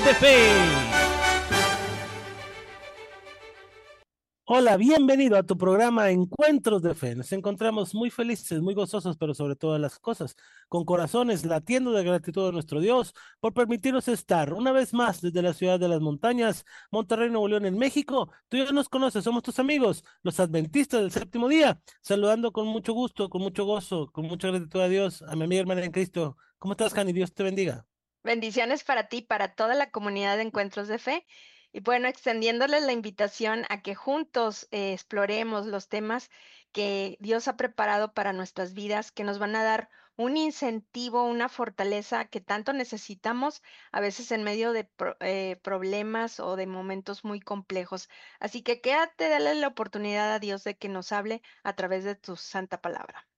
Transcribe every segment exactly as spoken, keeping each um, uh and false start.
de Fe. Hola, bienvenido a tu programa Encuentros de Fe. Nos encontramos muy felices, muy gozosos, pero sobre todas las cosas, con corazones latiendo de gratitud a nuestro Dios por permitirnos estar una vez más desde la ciudad de las montañas, Monterrey, Nuevo León, en México. Tú ya nos conoces, somos tus amigos, los adventistas del séptimo día, saludando con mucho gusto, con mucho gozo, con mucha gratitud a Dios, a mi amiga hermana en Cristo. ¿Cómo estás, Jani? Dios te bendiga. Bendiciones para ti, para toda la comunidad de Encuentros de Fe. Y bueno, extendiéndoles la invitación a que juntos eh, exploremos los temas que Dios ha preparado para nuestras vidas, que nos van a dar un incentivo, una fortaleza que tanto necesitamos, a veces en medio de pro- eh, problemas o de momentos muy complejos. Así que quédate, dale la oportunidad a Dios de que nos hable a través de tu santa palabra.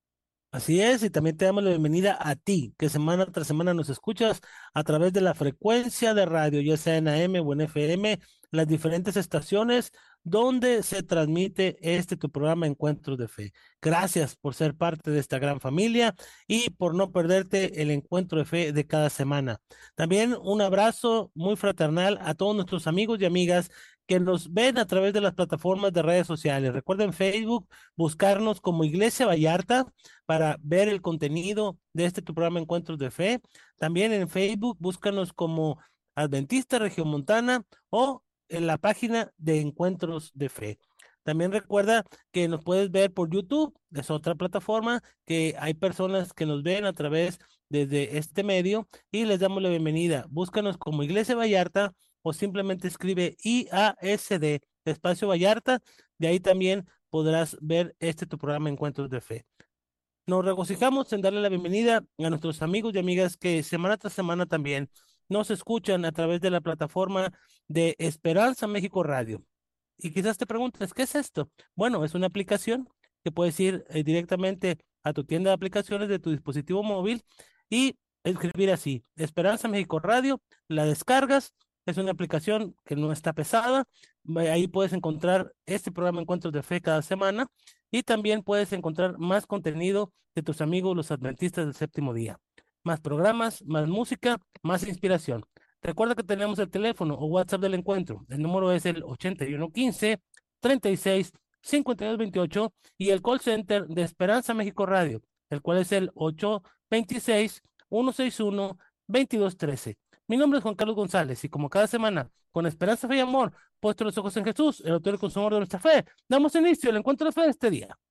Así es, y también te damos la bienvenida a ti, que semana tras semana nos escuchas a través de la frecuencia de radio, ya sea en A M o en F M, las diferentes estaciones donde se transmite este tu programa Encuentros de Fe. Gracias por ser parte de esta gran familia y por no perderte el encuentro de fe de cada semana. También un abrazo muy fraternal a todos nuestros amigos y amigas que nos ven a través de las plataformas de redes sociales. Recuerden Facebook, buscarnos como Iglesia Vallarta para ver el contenido de este tu programa Encuentros de Fe. También en Facebook, búscanos como Adventista Regiomontana o en la página de Encuentros de Fe. También recuerda que nos puedes ver por YouTube, es otra plataforma que hay personas que nos ven a través desde este medio y les damos la bienvenida. Búscanos como Iglesia Vallarta o simplemente escribe I A S D, espacio Vallarta, de ahí también podrás ver este tu programa Encuentros de Fe. Nos regocijamos en darle la bienvenida a nuestros amigos y amigas que semana tras semana también nos escuchan a través de la plataforma de Esperanza México Radio. Y quizás te preguntes, ¿qué es esto? Bueno, es una aplicación que puedes ir eh, directamente a tu tienda de aplicaciones de tu dispositivo móvil y escribir así, Esperanza México Radio, la descargas, es una aplicación que no está pesada, ahí puedes encontrar este programa Encuentros de Fe cada semana y también puedes encontrar más contenido de tus amigos los adventistas del séptimo día. Más programas, más música, más inspiración. Recuerda que tenemos el teléfono o WhatsApp del encuentro. El número es el ochenta y uno quince, treinta y seis, cincuenta y dos veintiocho y el call center de Esperanza México Radio, el cual es el ocho veintiséis, ciento sesenta y uno, veintidós trece. Mi nombre es Juan Carlos González y como cada semana, con esperanza, fe y amor, puesto los ojos en Jesús, el autor y consumador de nuestra fe, damos inicio al encuentro de fe de este día.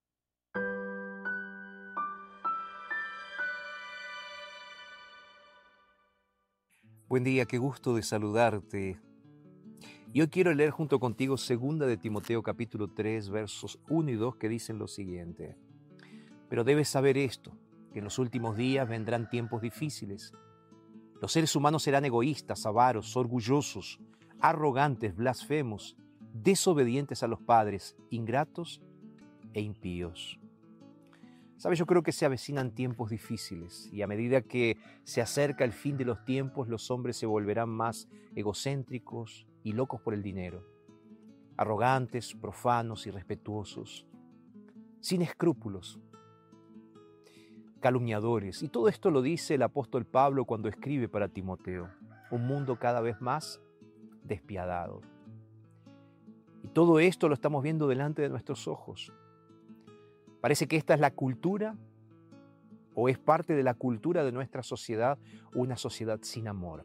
Buen día, qué gusto de saludarte. Y hoy quiero leer junto contigo segunda de Timoteo capítulo tres, versos uno y dos que dicen lo siguiente. Pero debes saber esto, que en los últimos días vendrán tiempos difíciles. Los seres humanos serán egoístas, avaros, orgullosos, arrogantes, blasfemos, desobedientes a los padres, ingratos e impíos. Sabes, yo creo que se avecinan tiempos difíciles y a medida que se acerca el fin de los tiempos, los hombres se volverán más egocéntricos y locos por el dinero, arrogantes, profanos, irrespetuosos, sin escrúpulos, calumniadores. Y todo esto lo dice el apóstol Pablo cuando escribe para Timoteo, un mundo cada vez más despiadado. Y todo esto lo estamos viendo delante de nuestros ojos. Parece que esta es la cultura o es parte de la cultura de nuestra sociedad, una sociedad sin amor.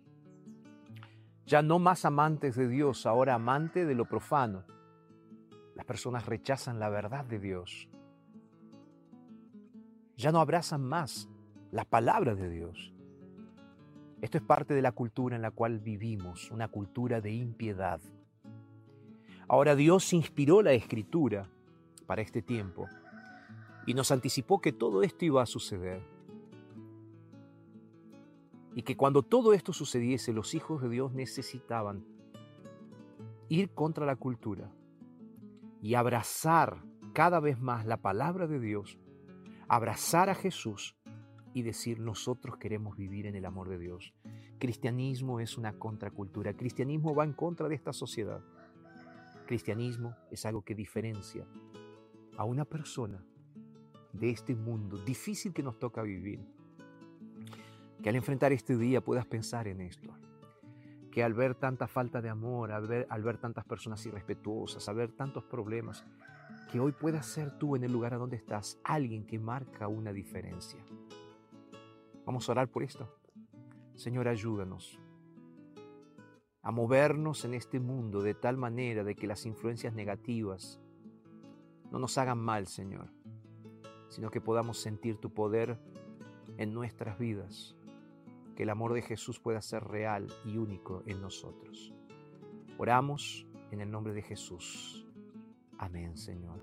Ya no más amantes de Dios, ahora amantes de lo profano. Las personas rechazan la verdad de Dios. Ya no abrazan más la palabra de Dios. Esto es parte de la cultura en la cual vivimos, una cultura de impiedad. Ahora Dios inspiró la Escritura para este tiempo y nos anticipó que todo esto iba a suceder. Y que cuando todo esto sucediese, los hijos de Dios necesitaban ir contra la cultura y abrazar cada vez más la palabra de Dios, abrazar a Jesús y decir, nosotros queremos vivir en el amor de Dios. Cristianismo es una contracultura. Cristianismo va en contra de esta sociedad. Cristianismo es algo que diferencia a una persona de este mundo difícil que nos toca vivir. Que al enfrentar este día puedas pensar en esto. que al ver tanta falta de amor, al ver, al ver tantas personas irrespetuosas, al ver tantos problemas, que hoy puedas ser tú en el lugar a donde estás, alguien que marca una diferencia. Vamos a orar por esto. Señor, ayúdanos a movernos en este mundo de tal manera de que las influencias negativas no nos hagan mal, Señor, sino que podamos sentir tu poder en nuestras vidas, que el amor de Jesús pueda ser real y único en nosotros. Oramos en el nombre de Jesús. Amén, Señor.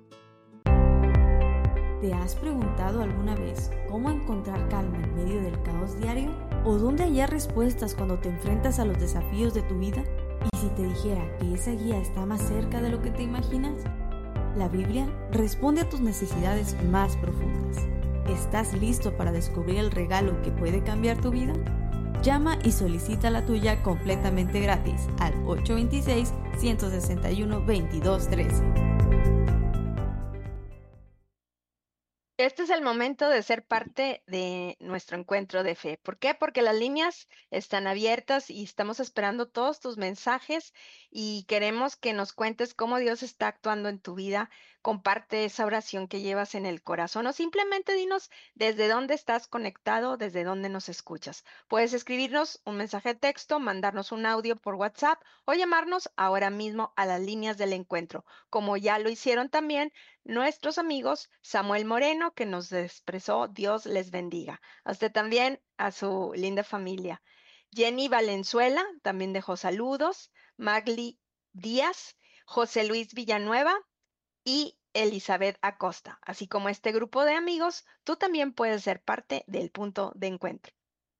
¿Te has preguntado alguna vez cómo encontrar calma en medio del caos diario? ¿O dónde hallar respuestas cuando te enfrentas a los desafíos de tu vida? ¿Y si te dijera que esa guía está más cerca de lo que te imaginas? La Biblia responde a tus necesidades más profundas. ¿Estás listo para descubrir el regalo que puede cambiar tu vida? Llama y solicita la tuya completamente gratis al ocho dos seis, uno seis uno, dos dos uno tres. Este es el momento de ser parte de nuestro encuentro de fe. ¿Por qué? Porque las líneas están abiertas y estamos esperando todos tus mensajes y queremos que nos cuentes cómo Dios está actuando en tu vida. Comparte esa oración que llevas en el corazón o simplemente dinos desde dónde estás conectado, desde dónde nos escuchas. Puedes escribirnos un mensaje de texto, mandarnos un audio por WhatsApp o llamarnos ahora mismo a las líneas del encuentro, como ya lo hicieron también nuestros amigos Samuel Moreno, que nos expresó Dios les bendiga. A usted también, a su linda familia. Jenny Valenzuela también dejó saludos. Magli Díaz, José Luis Villanueva y Elizabeth Acosta. Así como este grupo de amigos, tú también puedes ser parte del punto de encuentro.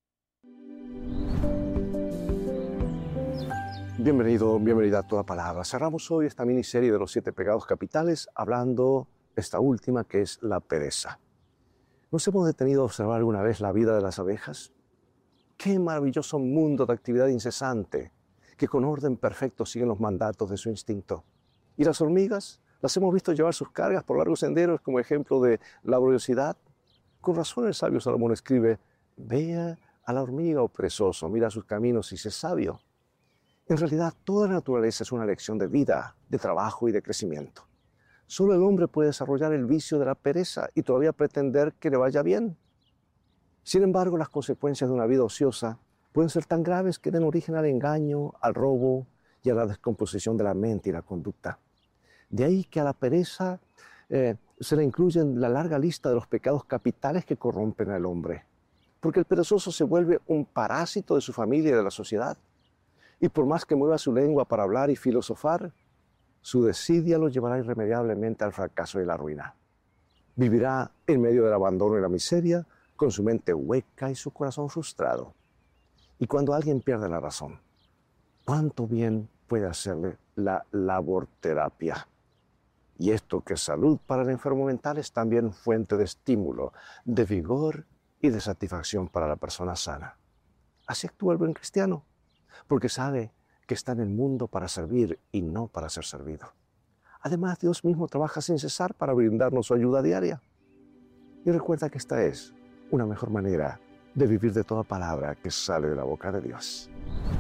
Bienvenido, bienvenida a Toda Palabra. Cerramos hoy esta miniserie de los siete pecados capitales hablando esta última que es la pereza. ¿Nos hemos detenido a observar alguna vez la vida de las abejas? Qué maravilloso mundo de actividad incesante que con orden perfecto siguen los mandatos de su instinto. ¿Y las hormigas? Las hemos visto llevar sus cargas por largos senderos como ejemplo de laboriosidad. Con razón el sabio Salomón escribe: vea a la hormiga, oh perezoso, mira sus caminos y sé sabio. En realidad, toda la naturaleza es una lección de vida, de trabajo y de crecimiento. Solo el hombre puede desarrollar el vicio de la pereza y todavía pretender que le vaya bien. Sin embargo, las consecuencias de una vida ociosa pueden ser tan graves que den origen al engaño, al robo y a la descomposición de la mente y la conducta. De ahí que a la pereza eh, se le incluye en la larga lista de los pecados capitales que corrompen al hombre. Porque el perezoso se vuelve un parásito de su familia y de la sociedad. Y por más que mueva su lengua para hablar y filosofar, su desidia lo llevará irremediablemente al fracaso y la ruina. Vivirá en medio del abandono y la miseria, con su mente hueca y su corazón frustrado. Y cuando alguien pierde la razón, ¿cuánto bien puede hacerle la laborterapia? Y esto que es salud para el enfermo mental es también fuente de estímulo, de vigor y de satisfacción para la persona sana. Así actúa el buen cristiano, porque sabe que está en el mundo para servir y no para ser servido. Además, Dios mismo trabaja sin cesar para brindarnos su ayuda diaria. Y recuerda que esta es una mejor manera de vivir de toda palabra que sale de la boca de Dios.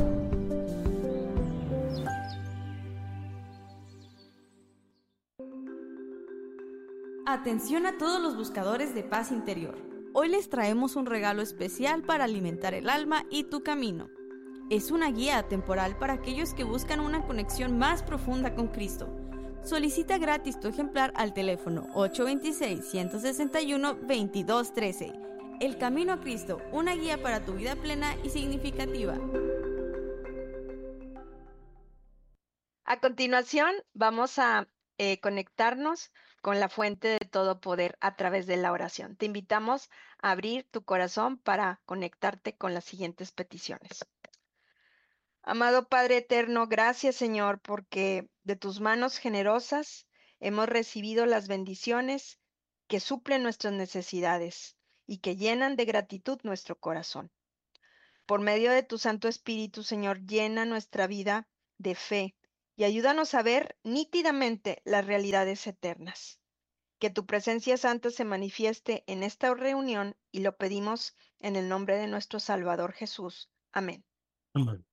Atención a todos los buscadores de paz interior. Hoy les traemos un regalo especial para alimentar el alma y tu camino. Es una guía atemporal para aquellos que buscan una conexión más profunda con Cristo. Solicita gratis tu ejemplar al teléfono ocho dos seis, uno seis uno, dos dos uno tres. El Camino a Cristo, una guía para tu vida plena y significativa. A continuación, vamos a eh, conectarnos con la fuente de todo poder a través de la oración. Te invitamos a abrir tu corazón para conectarte con las siguientes peticiones. Amado Padre eterno, gracias Señor, porque de tus manos generosas hemos recibido las bendiciones que suplen nuestras necesidades y que llenan de gratitud nuestro corazón. Por medio de tu Santo Espíritu, Señor, llena nuestra vida de fe y ayúdanos a ver nítidamente las realidades eternas. Que tu presencia santa se manifieste en esta reunión y lo pedimos en el nombre de nuestro Salvador Jesús. Amén. Amén.